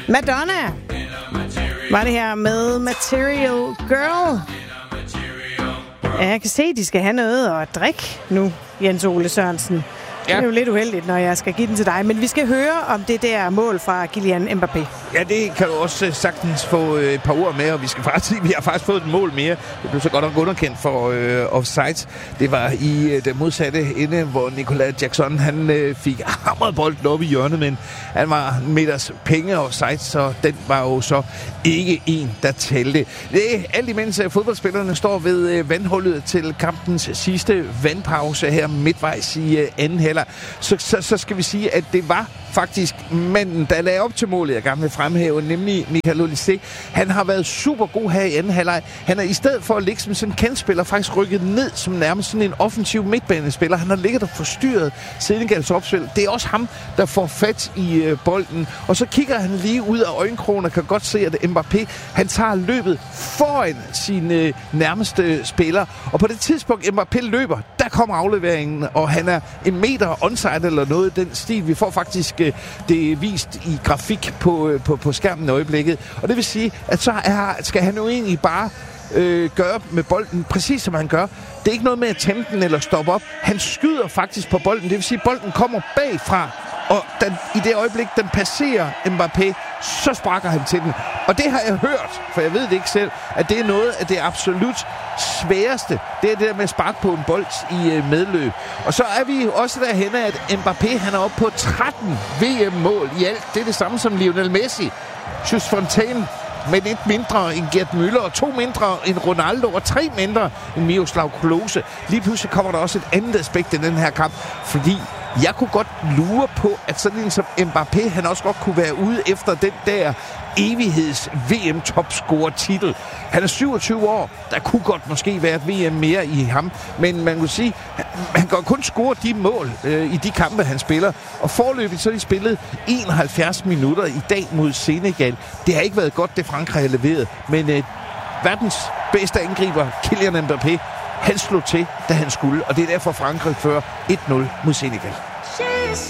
Madonna var det her med Material Girl. Ja, jeg kan se, at de skal have noget at drikke nu, Jens Ole Sørensen. Ja. Det er jo lidt uheldigt, når jeg skal give den til dig. Men vi skal høre om det der mål fra Kylian Mbappé. Ja, det kan du også sagtens få et par ord med, og vi har faktisk fået et mål mere. Det blev så godt nok underkendt for offside. Det var i den modsatte ende, hvor Nicolas Jackson han fik hamret bolden op i hjørnet, men han var en meters penge offside, så den var jo så ikke en, der talte. Det er alt imens fodboldspillerne står ved vandhullet til kampens sidste vandpause her midtvejs i anden halvleg. Så skal vi sige, at det var faktisk manden, der lagde op til målet, jeg gerne vil fremhæve, nemlig Michael Olise. Han har været super god her i anden halvleg. Han er i stedet for at ligge som sådan en kantspiller faktisk rykket ned som nærmest sådan en offensiv midtbanespiller. Han har ligget og forstyrret Senegals opspil. Det er også ham, der får fat i bolden. Og så kigger han lige ud af øjenkrogen og kan godt se, at Mbappé, han tager løbet foran sine nærmeste spillere. Og på det tidspunkt, Mbappé løber, der kommer afleveringen, og han er en meter onside eller noget i den stil. Vi får faktisk det er vist i grafik på skærmen i øjeblikket. Og det vil sige, at så skal han jo egentlig bare gøre med bolden præcis som han gør. Det er ikke noget med at tæmme den eller stoppe op. Han skyder faktisk på bolden. Det vil sige, at bolden kommer bagfra. Og i det øjeblik, den passerer Mbappé, så sparker han til den. Og det har jeg hørt, for jeg ved det ikke selv, at det er noget af det absolut sværeste. Det er det der med at sparke på en bold i medløb. Og så er vi også derhenne, at Mbappé, han er oppe på 13 VM-mål i alt. Det er det samme som Lionel Messi. Just Fontaine med lidt mindre end Gerd Müller, og 2 mindre end Ronaldo, og 3 mindre end Miroslav Klose. Lige pludselig kommer der også et andet aspekt i den her kamp, fordi jeg kunne godt lure på, at sådan en som Mbappé, han også godt kunne være ude efter den der evigheds VM-topscorer-titel. Han er 27 år. Der kunne godt måske være et VM mere i ham. Men man kunne sige, han kan kun score de mål i de kampe, han spiller. Og forløbigt så har de spillet 71 minutter i dag mod Senegal. Det har ikke været godt, det Frankrig har leveret. Men verdens bedste angriber, Kylian Mbappé, han slog til, da han skulle. Og det er derfor Frankrig fører 1-0 mod Senegal.